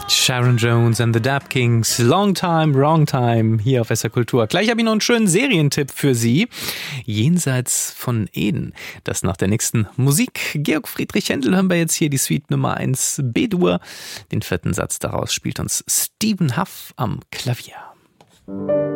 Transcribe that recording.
Sharon Jones and the Dap Kings, Long Time, Wrong Time, hier auf SR Kultur. Gleich habe ich noch einen schönen Serientipp für Sie. Jenseits von Eden. Das nach der nächsten Musik. Georg Friedrich Händel hören wir jetzt hier die Suite Nummer 1 B-Dur. Den 4. Satz daraus spielt uns Stephen Huff am Klavier.